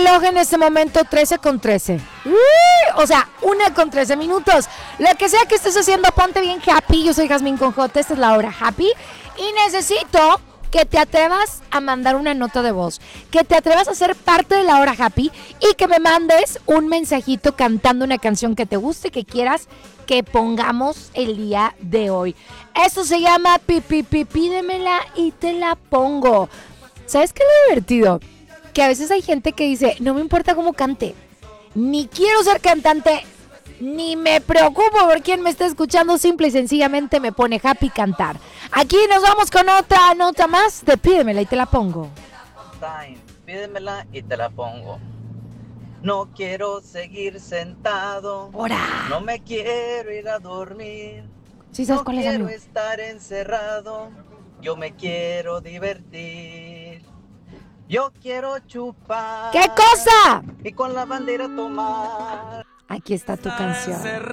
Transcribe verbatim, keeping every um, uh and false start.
reloj en este momento trece con trece. ¡Uy! O sea, una con trece minutos. Lo que sea que estés haciendo, ponte bien happy. Yo soy Jazmín con J, esta es la hora happy. Y necesito que te atrevas a mandar una nota de voz, que te atrevas a ser parte de la hora happy y que me mandes un mensajito cantando una canción que te guste, que quieras que pongamos el día de hoy. Eso se llama pi, pi, pi, pídemela y te la pongo. ¿Sabes qué es lo divertido? Que a veces hay gente que dice, no me importa cómo cante, ni quiero ser cantante, ni me preocupo por quién me está escuchando, simple y sencillamente me pone happy cantar. Aquí nos vamos con otra nota más de Pídemela y te la pongo. Time, pídemela y te la pongo. No quiero seguir sentado. ¡Hora! No me quiero ir a dormir. ¿Sí sabes no cuál es, quiero amigo? estar encerrado. Yo me quiero divertir. Yo quiero chupar. ¿Qué cosa? Y con la bandera tomar. Aquí está tu canción.